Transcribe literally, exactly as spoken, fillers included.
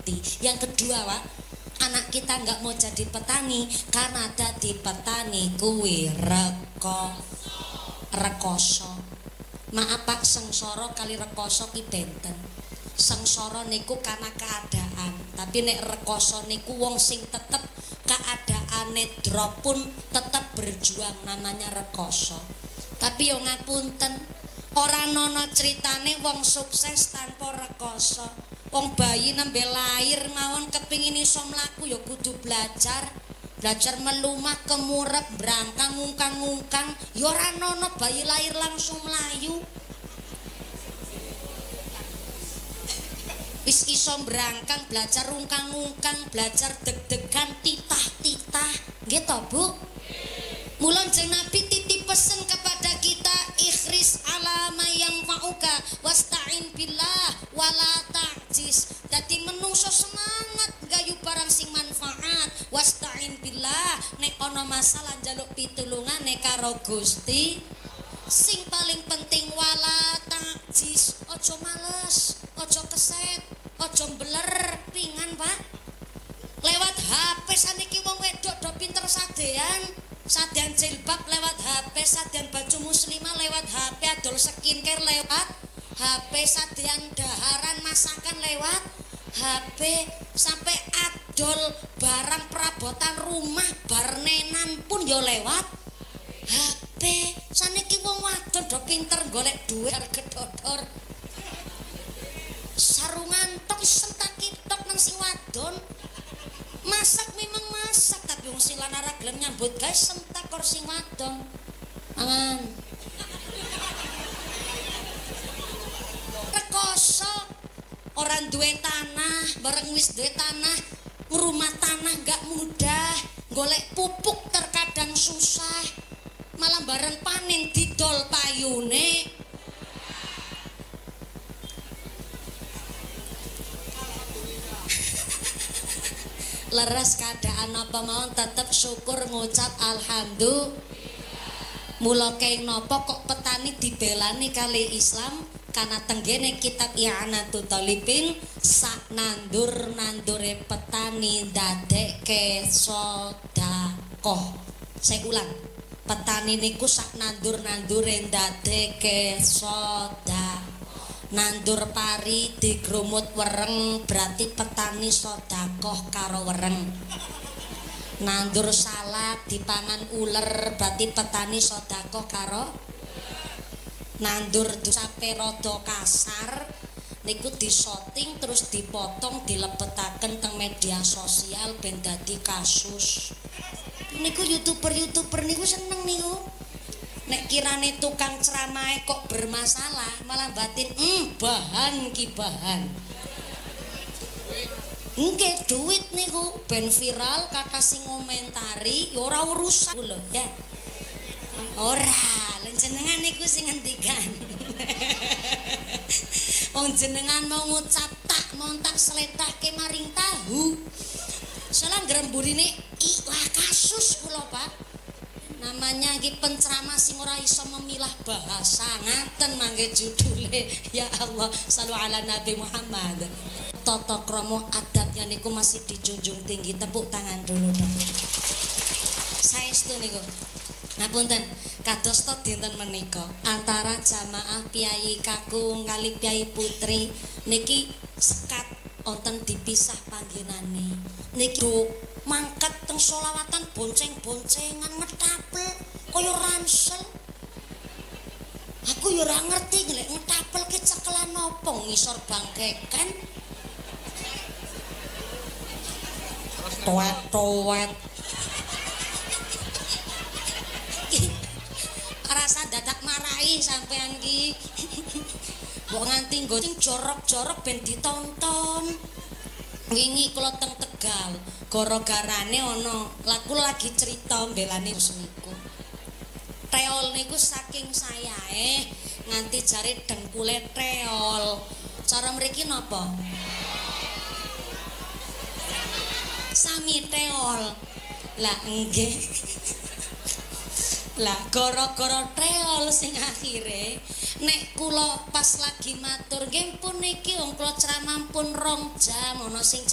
mati. Yang kedua, Pak, anak kita nggak mau jadi petani karena dadi petani kuwi reko rekoso. Maaf Pak, sengsara kali rekoso ki benten. Sengsara niku karena keadaan, tapi nek rekoso niku wong sing tetep keadaane drop pun tetep berjuang, namanya rekoso. Tapi yo ngapunten, ora ana critane wong sukses tanpa rekoso. Wong bayi nembe lahir mawon kepingin iso mlaku ya kudu belajar. Belajar melumah kemurep, brangkang ngungkang-ngungkang, ya ora ana bayi lahir langsung mlayu. Wis iso brangkang, belajar rungkang-ngungkang, belajar deg-degan, titah-titah. Nggih to, Bu? Mula jeneng Nabi titip pesen kepada kita, ikhris ala ma yang fa'uka wasta'in billah wala ta'jis. Dadi menungso semangat gayu barang sing manfaat, wasta'in billah, nek ana masalah njaluk pitulungane karo Gusti. Sing paling penting wala ta'jis, aja males, aja keset, aja mbler, pingan Pak. Lewat H P saniki wong wedok do pinter sadean. Sadean jilbab lewat H P, sadean baju muslimah lewat H P, adol skincare lewat H P, sadean daharan masakan lewat H P, sampai adol barang perabotan rumah barnenan pun yo lewat H P. Saniki wong wadon do pinter golek duit gedodor. Sarungan tok sentaki tok nang sing wadon. Masak memang masak, tapi wong sing lanang ora gelem nyambut gawe sentak kor sing wadon. Mangan. Rekoso orang duwe tanah, bareng wis duwe tanah, ngurumah tanah gak mudah, golek pupuk terkadang susah. Malah bareng panen didol payune. Leres keadaan apa mawon tetep syukur ngucap alhamdulillah. Mula keng napa kok petani dibelani kali Islam? Karena tenggene kitab I'anatul Talibin sak nandur-nandure petani ndadekke sedekah. Saya ulang, petani niku sak nandur-nandure ndadekke sedekah. Nandur pari digrumut wereng berarti petani sedekah karo wereng. Nandur salak dipangan uler berarti petani sedekah karo. Nandur sape rada kasar niku disoting terus dipotong dilebetaken teng media sosial ben dadi kasus. Niku youtuber-youtuber niku seneng niku. Nek kirane tukang ceramah kok bermasalah malah batin hmm, bahan ki bahan. Nggih duit niku ben viral kakak sing ngomentari ya ora urusan lho ya. Ora, jenengan niku sing ngendikan. Wong jenengan mau ngucap tak montak sletahke maring tahu. Salah ngremburine ilah kasus kula Pak. Namanya iki penceramah sing ora iso memilah bahasa, ngaten mangke judule. Ya Allah, shallu ala Nabi Muhammad. Tata krama adabnya niku masih dijunjung tinggi. Tepuk tangan dulu dong. Saestu niku. Ngapunten, kados to dinten menika antara jamaah Piyai Kakung kali Piyai Putri niki sekat wonten dipisah panggenane. Niki mangkat teng solawatan bonceng-boncengan ngetapel kaya ransel. Aku ya ora ngerti ngelek ngetapel ki cekelan napa ngisor bangkekan. Toet-toet. Rasa dadak marahi sampean ki. Mbok nganti nggo sing jorok-jorok ben ditonton. Wingi kula teng Tegal, gara-garane ana laku lagi cerita mbelani niku. Teol niku saking sayae nganti jare dengkule teol. Cara mriki napa? Sami teol. Lah nggih. Lah gara-gara teol sing akhire nek kula pas lagi matur nggih pun niki wong kula ceramah pun rong jam ana sing